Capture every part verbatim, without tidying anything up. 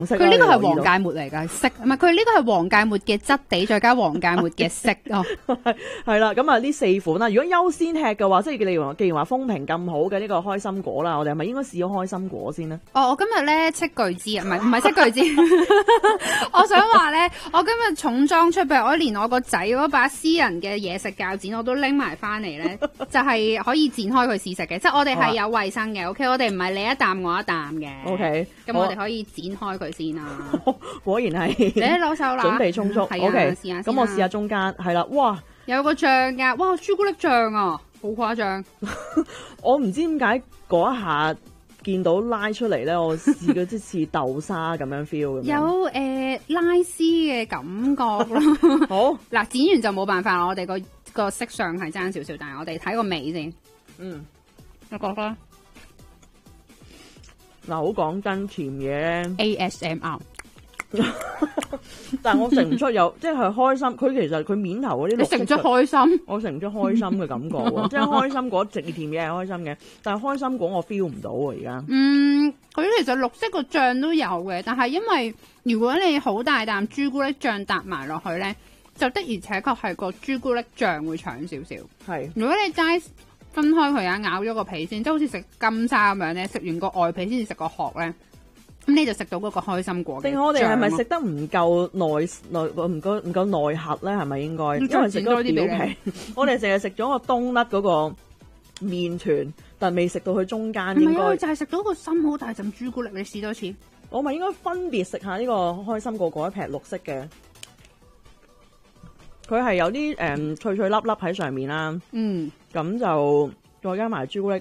色。 佢呢個係黃芥末嚟㗎，色唔係佢呢個係黃芥末嘅質地，再加黃芥末嘅色咯。 係啦，咁啊呢四款啦，如果優先吃嘅話，即係你話既然話風評咁好嘅呢個開心果啦，我哋係咪應該試咗開心果先呢？ 哦，我今日咧斥巨資啊，唔係唔係斥巨資，我想話咧，我今日重裝出備，我連我個仔嗰把私人嘅嘢食鉸剪我都拎埋翻嚟咧，就係可以剪開佢試食嘅，即係我哋係有衛生嘅 ，OK， 我哋唔係你一啖我一啖嘅 ，OK， 咁我哋可以剪開佢先啊。 果然係你攞手啦， 準備充足 ，OK， 試下咁我試下中間，係啦，哇， 有個醬噶，哇，朱古力醬啊，好誇張， 我唔知點解嗰一下。見到拉出嚟咧，我試過即似豆沙咁樣 feel 咁樣。 有誒、呃、拉絲嘅感覺咯。 好嗱，剪完就冇辦法啦，我哋個個色上係爭少少，但係我哋睇個味先。 嗯， 我覺得嗱，好講真，甜嘢咧 A S M R， 但係我食唔出有即係開心。佢其實佢面頭嗰啲綠色， 你食唔出開心？ 我食唔出開心嘅感覺喎，即係開心果直甜嘢係開心嘅，但係開心果我 feel 唔到喎而家。 嗯，佢其實綠色個醬都有嘅，但係因為如果你好大啖朱古力醬搭埋落去咧，就的而且確係個朱古力醬會搶少少。 係， 如果你齋分開佢啊，咬咗個皮先，即係好似食金沙咁樣咧，食完個外皮先至食個殼咧。咁你就食到嗰個開心果嘅醬。 定我哋係咪食得唔夠內內唔夠唔夠內核咧？係咪應該？因為食咗表皮，我哋淨係食咗個冬甩嗰個麵團，但係未食到佢中間。應該就係食到個心好大陣朱古力。你試多次， 我咪應該分別食下呢個開心果嗰一撇綠色嘅。佢係有啲誒、嗯、脆脆粒粒喺上面啦。 嗯， 咁就再加埋朱古力。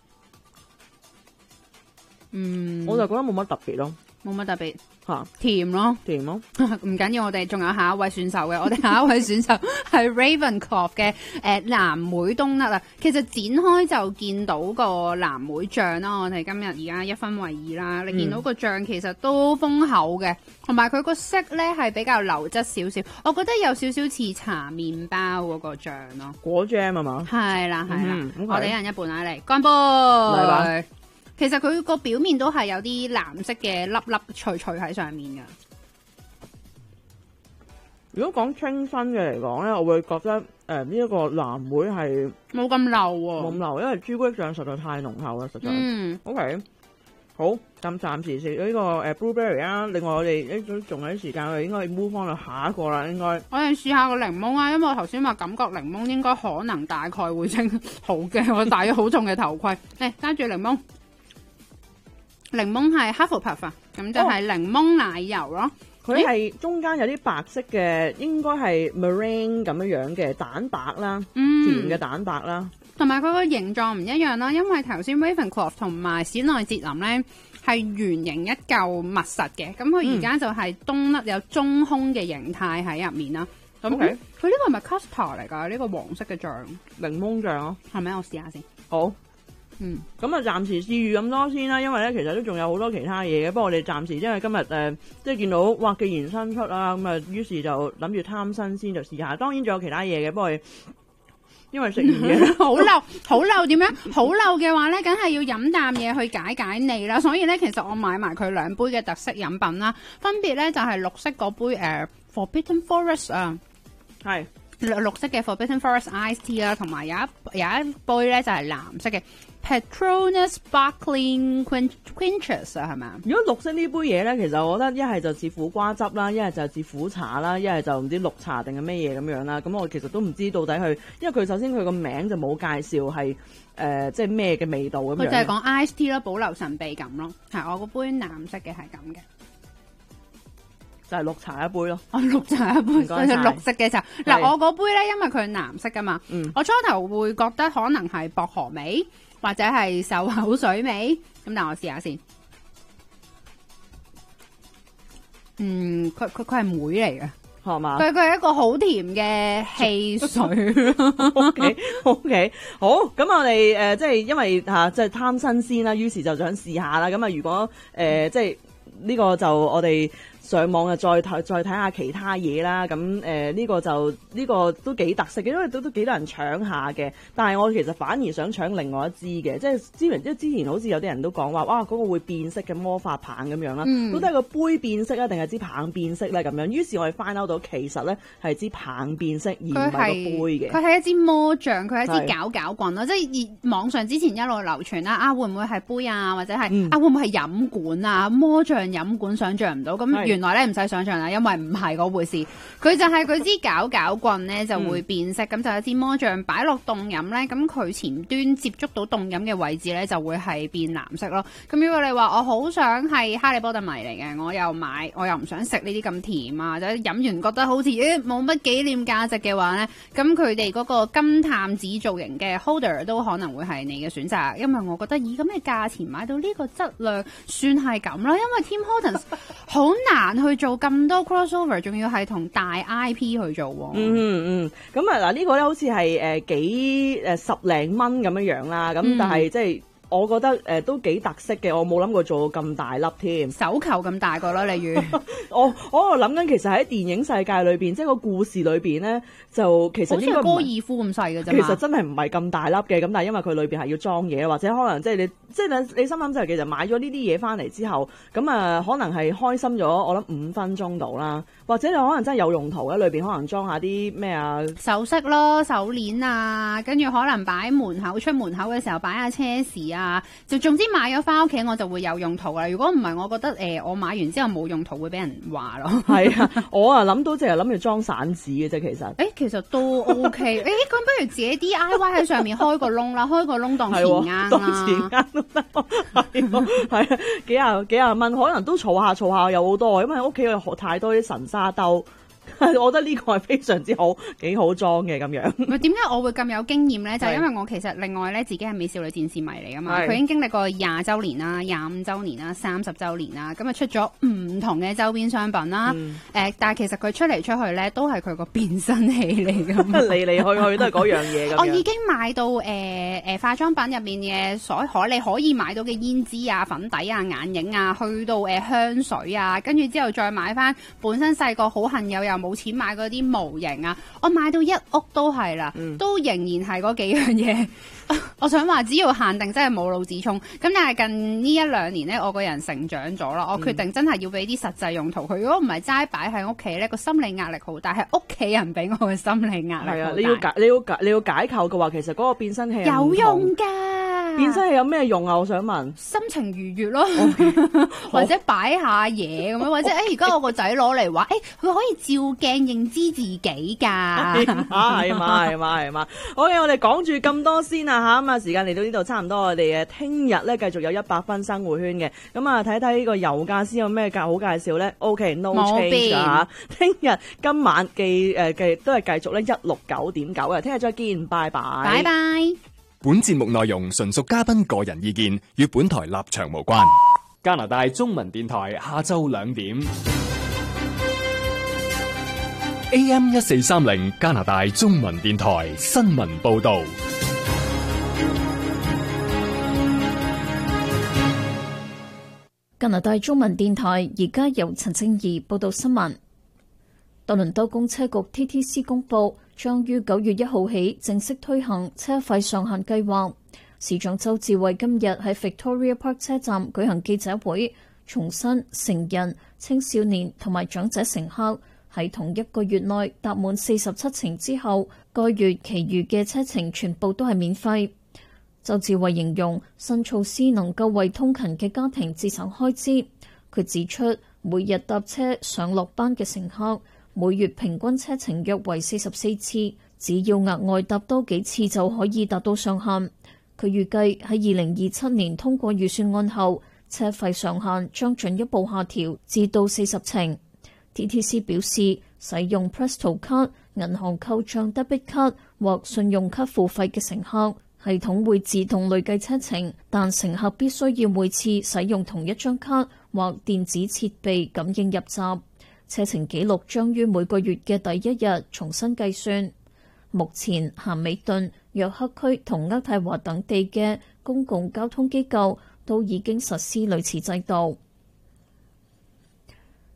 嗯， 我就覺得冇乜特別咯， 冇乜特別吓、啊， 甜咯， 甜咯， 唔緊要，我哋仲有下一位選手嘅，我哋下一位選手係 Ravenclaw 嘅誒藍莓冬甩啊。其實剪開就見到個藍莓醬啦，我哋今日而家一分為二啦，你見到個醬其實都豐厚嘅，同埋佢個色咧係比較流質少少，我覺得有少少似茶麵包嗰個醬咯， 果醬係嘛？ 係啦係啦， 嗯 okay. 我哋一人一半啊嚟，乾杯！ 嚟吧。 其實佢個表面都係有啲藍色嘅粒粒脆脆喺上面㗎。 如果講清新嘅嚟講咧，我會覺得誒呢一個藍莓係冇咁流喎， 冇咁流，因為朱古力醬實在太濃厚啦，實在。 嗯。 OK，好，咁暫時食呢個誒 blueberry 啊。另外我哋一早仲有啲時間，我哋應該 move 翻到下一個啦，應該。我哋試下個檸檬啊，因為我頭先話感覺檸檬應該可能大概會整好嘅，我戴咗好重嘅頭盔。嚟揸住檸檬。檸檬係 Hufflepuff 啊，咁就係檸檬奶油咯。 佢係中間有啲白色嘅，應該係 meringue 咁樣樣嘅蛋白啦，嗯、甜嘅蛋白啦。 同埋佢個形狀唔一樣啦，因為頭先 Ravenclaw 同埋史內捷林咧係圓形一嚿密實嘅，咁佢而家就係冬甩有中空嘅形態喺入面啦。咁佢呢個係咪 custard 嚟㗎？呢、呢個黃色嘅醬，檸檬醬咯，係咪？我試下先。好。嗯，咁啊，暫時試預咁多先啦，因為咧其實都仲有好多其他嘢嘅，不過我哋暫時因為今日誒、呃、即係見到哇，既然新出啦，咁啊，於是就諗住貪新鮮就試下，當然仲有其他嘢嘅，不過因為食完嘢好漏好漏點樣？好漏嘅話咧，梗係要飲啖嘢去解解膩啦，所以咧其實我買埋佢兩杯嘅特色飲品啦，分別咧就係、是、綠色嗰杯誒、呃、Forbidden Forest 啊，係。綠色嘅 Forbidden Forest Ice Tea 啦，同埋有一有一杯咧就係藍色嘅 Patronus Sparkling Quenchers 啊，係咪啊？ 如果綠色呢杯嘢咧，其實我覺得一係就似苦瓜汁啦，一係就似苦茶啦，一係就唔知綠茶定係咩嘢咁樣啦。咁我其實都唔知到底佢，因為佢首先佢個名就冇介紹係誒即係咩嘅味道咁樣。 佢就係講 Ice Tea 咯，保留神秘感咯。係我嗰杯藍色嘅係咁嘅。 就係綠茶一杯咯， 哦，綠茶一杯，就係綠色嘅茶。嗱，我嗰杯咧，因為佢係藍色噶嘛，嗯、我初頭會覺得可能係薄荷味或者係漱口水味，咁但我試下先。嗯，佢佢佢係梅嚟嘅，係嘛？佢佢係一個好甜嘅汽水。 O K O K， 好，咁我哋誒、呃、即係因為嚇即係貪新鮮啦，於是就想試下啦。咁啊，如果誒、呃、即係呢個就我哋。 上網啊再睇再睇下其他嘢啦。咁誒呢個就呢、呢個都幾特色嘅，因為都都幾多人搶下嘅。但係我其實反而想搶另外一支嘅，即係之前即係之前好似有啲人都講話，哇嗰、嗰個會變色嘅魔法棒咁樣啦， 嗯、 到底係個杯變色啊，定係支棒變色咧咁樣？於是我哋 find out 到其實咧係支棒變色，而唔係個杯嘅。 佢係一支魔杖，佢係一支攪攪棍咯，即係網上之前一路流傳啦，啊會唔會係杯啊，或者係、嗯、啊會唔會係飲管啊？魔杖飲管想像唔到，咁原來咧唔使想像啦，因為唔係嗰回事，佢就係佢支攪攪棍咧就會變色，咁、嗯、就有支魔杖擺落凍飲咧，咁佢前端接觸到凍飲嘅位置咧就會係變藍色咯。咁如果你話我好想係哈利波特迷嚟嘅，我又買，我又唔想食呢啲咁甜啊，或者飲完覺得好似誒冇乜紀念價值嘅話咧，咁佢哋嗰個金探子造型嘅 holder 都可能會係你嘅選擇，因為我覺得以咁嘅價錢買到呢個質量算係咁啦，因為 Tim Hortons 好難去做咁多 crossover， 仲要係同大 I P 去做喎。嗯嗯，咁啊嗱呢個咧好似係誒幾誒十零蚊咁樣樣啦，咁、嗯、但係即係。我覺得誒、呃、都幾特色嘅，我冇諗過做到咁大粒添， 手球咁大個啦，例如我我喺度諗緊，其實喺電影世界裏邊，即係個故事裏邊咧，就其實應該好似高爾夫咁細嘅啫。 其實真係唔係咁大粒嘅，咁但係因為佢裏邊係要裝嘢，或者可能即係你即係你你心諗就係其實買咗呢啲嘢翻嚟之後，咁啊可能係開心咗，我諗五分鐘到啦，或者你可能真係有用途嘅，裏邊可能裝下啲咩啊首飾咯、手鏈啊，跟住可能擺門口出門口嘅時候擺下車匙啊。啊！就總之買咗翻屋企我就會有用途啦。如果唔係，我覺得誒、呃、我買完之後冇用途會俾人話咯。係啊，我啊諗到淨係諗住裝散紙嘅啫，其實。 誒，其實都 OK。誒，咁不如自己 D I Y 喺上面開個窿啦，開個窿當錢罌啦。 當錢罌都得。係啊，幾廿幾廿蚊，可能都儲下儲下有好多，因為屋企有太多啲神沙兜。我覺得呢個係非常之好，幾好裝嘅咁樣。 唔係點解我會咁有經驗咧？就係、是、因為我其實另外咧自己係美少女戰士迷嚟噶嘛，佢已經經歷過廿週年啦、廿五週年啦、三十週年啦，咁啊出咗唔同嘅周邊商品啦。誒、嗯呃，但係其實佢出嚟出去咧都係佢個變身器嚟噶嘛，嚟嚟去去都係嗰樣嘢咁。我已經買到誒誒、呃呃、化妝品入面嘅所可你可以買到嘅胭脂啊、粉底啊、眼影啊，去到誒、呃、香水啊，跟住之後再買翻本身細個好恨有又冇錢買嗰啲模型啊，我買到一屋都係啦、嗯，都仍然係嗰幾樣嘢。我想話只要限定真係冇腦自充，咁但係近呢一兩年咧，我個人成長咗啦，我決定真係要俾啲實際用途佢。如果唔係齋擺喺屋企咧，個心理壓力好大，係屋企人俾我嘅心理壓力好大。係啊，你要解你要解你要解構嘅話，其實嗰個變身器有用㗎。變身器有咩用啊？我想問。心情愉悅咯，okay. 或者擺下嘢咁樣，或者誒而家我個仔攞嚟話，誒、欸、佢可以照鏡認知自己㗎。係嘛係嘛係嘛係嘛。OK， 我哋講住咁多先啊嚇，咁啊時間嚟到呢度差唔多，我哋誒聽日咧繼續有一百分生活圈嘅，咁啊睇睇呢個油價先有咩價好介紹咧。OK，no change 啊嚇，聽日今晚記誒繼都係繼續咧一六九點九嘅，聽日再見，拜拜。 拜拜。 本節目內容純屬嘉賓個人意見，與本台立場無關。加拿大中文電台下晝兩點 A M 一四三零，加拿大中文電台新聞報道。 加拿大中文電台而家由陳正儀報道新聞。多倫多公車局 T T C 公布，將於九月一號起正式推行車費上限計劃。市長鄒至蕙今日喺 Victoria Park 車站舉行記者會，重申成人、青少年同埋長者乘客喺同一個月內搭滿四十七程之後，該月其餘嘅車程全部都係免費。鄒至蕙形容新措施能夠為通勤嘅家庭節省開支。佢指出，每日搭車上落班嘅乘客每月平均車程約為四十四次，只要額外搭多幾次就可以達到上限。佢預計喺二零二七年通過預算案後，車費上限將進一步下調至到四十程。T T C 表示，使用 Presto 卡、銀行扣賬 debit 卡或信用卡付費嘅乘客，系統會自動累計車程，但乘客必須要每次使用同一張卡或電子設備感應入閘。車程記錄將於每個月嘅第一日重新計算。目前咸美頓、約克區同渥太華等地嘅公共交通機構都已經實施類似制度。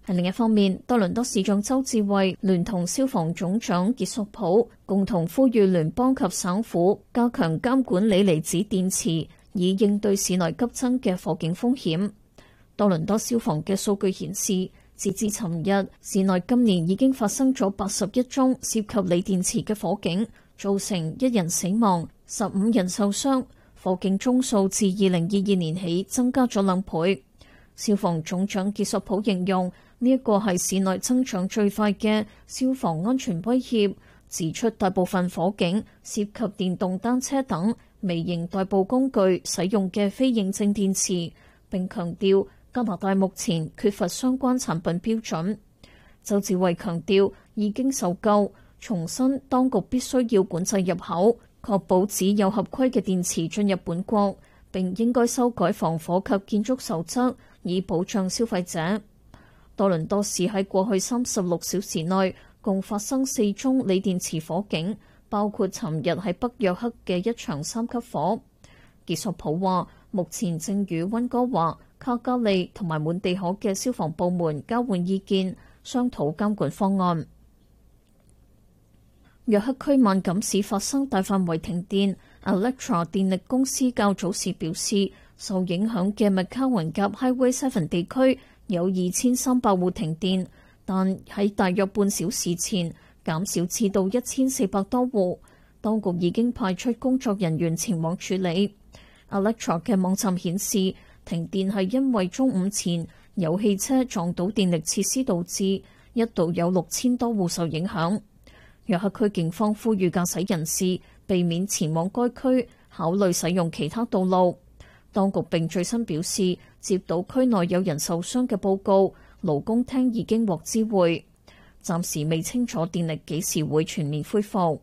喺另一方面，多倫多市長鄒至蕙聯同消防總長傑索普共同呼籲聯邦及省府加強監管鋰離子電池，以應對市內急增嘅火警風險。多倫多消防嘅數據顯示，截至尋日，市內今年已經發生咗八十一宗涉及鋰電池嘅火警，造成一人死亡、十五人受傷。火警宗數自二零二二年起增加咗兩倍。消防總長傑索普形容呢一個係市內增長最快嘅消防安全威脅，指出大部分火警涉及電動單車等微型代步工具使用嘅非認證電池，並強調加拿大目前缺乏相關產品標準。鄒至蕙強調已經受夠，重申當局必須要管制入口，確保只有合規嘅電池進入本國，並應該修改防火及建築守則，以保障消費者。多倫多市喺過去三十六小時內共發生四宗鋰電池火警，包括尋日喺北約克嘅一場三級火。傑索普話，目前正與溫哥華、卡加利同埋滿地可嘅消防部門交換意見，商討監管方案。約克區萬錦市發生大範圍停電 ，Electra 電力公司較早時表示，受影響嘅麥卡雲夾 Highway Seven 地區有二千三百戶停電，但喺大約半小時前減少至到一千四百多戶。當局已經派出工作人員前往處理。Electra 嘅網站顯示，停電係因為中午前有汽車撞到電力設施導致，一度有六千多戶受影響。約克區警方呼籲駕駛人士避免前往該區，考慮使用其他道路。當局並最新表示，接到區內有人受傷嘅報告，勞工廳已經獲知會。暫時未清楚電力幾時會全面恢復。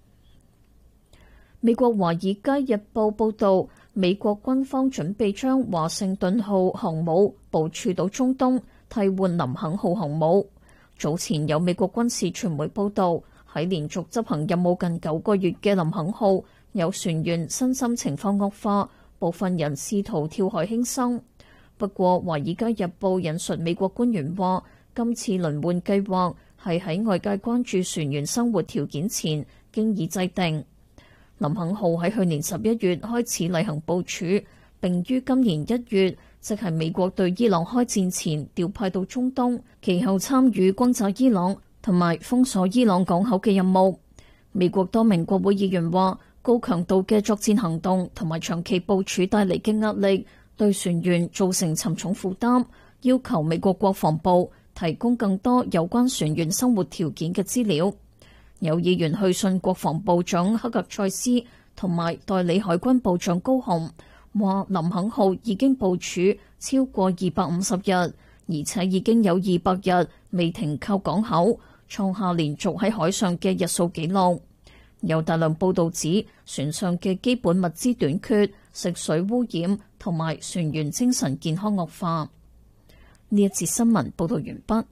美國華爾街日報報導，美國軍方準備將華盛頓號航母部署到中東，替換林肯號航母。早前有美國軍事傳媒報導，喺連續執行任務近九個月嘅林肯號，有船員身心情況惡化，部分人試圖跳海輕生。不過，華爾街日報引述美國官員話，今次輪換計劃係喺外界關注船員生活條件前經已制定。林肯號喺去年十一月開始例行部署，並於今年一月，即係美國對伊朗開戰前調派到中東，其後參與轟炸伊朗同埋封鎖伊朗港口嘅任務。美國多名國會議員話，高強度嘅作戰行動同埋長期部署帶嚟嘅壓力，對船員造成沉重負擔，要求美國國防部提供更多有關船員生活條件嘅資料。有議員去信國防部長克格塞斯同埋代理海軍部長高雄，話林肯號已經部署超過二百五十日，而且已經有二百日未停靠港口，創下連續喺海上嘅日數紀錄。有大量報導指船上嘅基本物資短缺、食水污染同埋船員精神健康惡化。呢一節新聞報導完畢。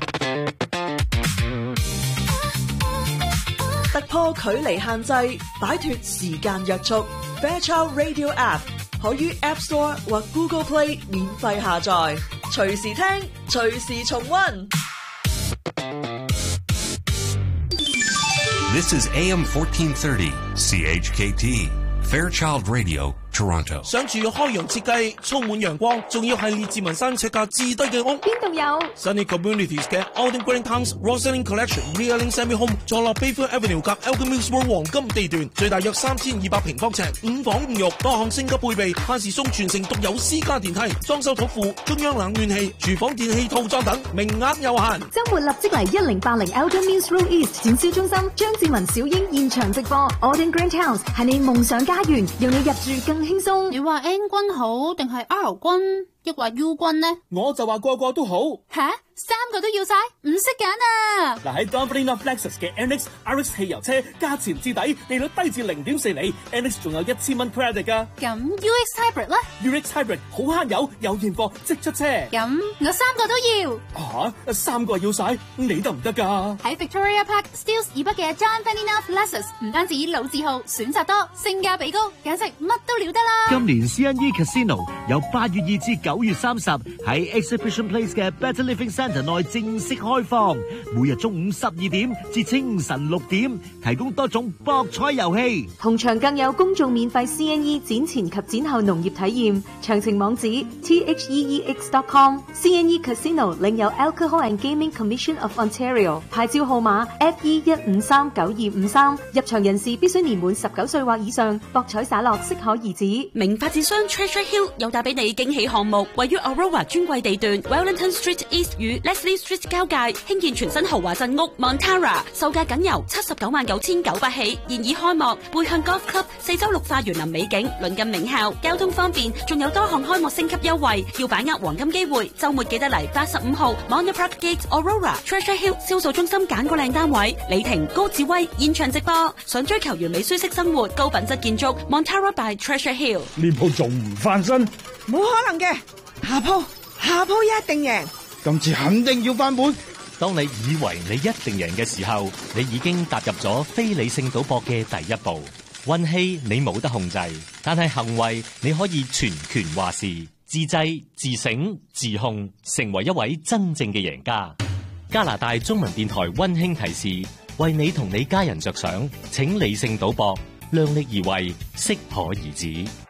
突破距離限制，擺脫時間約束。Fairchild Radio App 可於 App Store 或 Google Play 免費下載，隨時聽，隨時重溫。 This is A M fourteen thirty C H K T Fairchild Radio Toronto。 想住開揚設計，充滿陽光，仲要係列治文山尺價至低嘅屋。 邊度有 Sunny Communities 嘅 Alden Green Towns Roselling Collection Realing Semi Home 坐落 Bayview Avenue 及 Elgin Mills Road 黃金地段，最大約三千二百平方尺，五房五浴，多項升級配備，限時送全城獨有私家電梯，裝修土庫，中央冷暖氣，廚房電器套裝等，名額有限。 周末立即嚟一零八零 Elgin Mills Road East 展銷中心，張志文小英現場直播。Alden Green Towns 係你夢想家園，讓你入住更輕鬆。 你話 N 君好定係 R 君，抑或 U 君呢？ 我就話個個都好。 吓？三個都要晒，唔識揀啊！ 嗱，喺 Dunfermline of Lexus 嘅 N X R X 汽油車，價錢至底，利率低至零點四厘 ，N X 仲有一千蚊 credit 噶。 咁 U X Hybrid 咧 ？U X Hybrid 好慳油，有現貨即出車。 咁我三個都要。 吓，三個要晒，你得唔得噶？ 喺 Victoria Park Steeles 以北嘅 Dunfermline of Lexus， 唔單止老字號，選擇多，性價比高，簡直乜都了得啦！ 今年 C N E Casino 由八月二至九九月三十喺 Exhibition Place 嘅 Better Living Centre 內正式開放，每日中午十二點至清晨六點，提供多種博彩遊戲， 同場更有公眾免費 C N E 展前及展後農業體驗。詳情網址 T H E E X dot com。 C N E Casino 領有 Alcohol and Gaming Commission of Ontario 牌照號碼 F E 一五三九二五三。入場人士必須年滿十九歲或以上，博彩灑落適可而止。 名發展商 Treasure Hill 又帶俾你驚喜項目，位於 Aurora 專櫃地段 Wellington Street East 與 Leslie Street 交界，興建全新豪華鎮屋 Montara， 售價僅由七十九萬九千九百起，現已開幕。背向 Golf Club， 四周綠化園林美景，鄰近名校，交通方便，仲有多項開幕升級優惠，要把握黃金機會。週末記得嚟八十五號 Montara Park Gate Aurora Treasure Hill 銷售中心揀個靚單位。李婷、高志威現場直播，想追求完美舒適生活、高品質建築 Montara by Treasure Hill。 呢鋪仲唔翻身？ 冇可能嘅，下鋪下鋪一定贏， 今次肯定要翻本。 當你以為你一定贏嘅時候，你已經踏入咗非理性賭博嘅第一步。運氣你冇得控制，但係行為你可以全權話事。自制、自省、自控，成為一位真正嘅贏家。加拿大中文電台溫馨提示：為你同你家人着想，請理性賭博，量力而為，適可而止。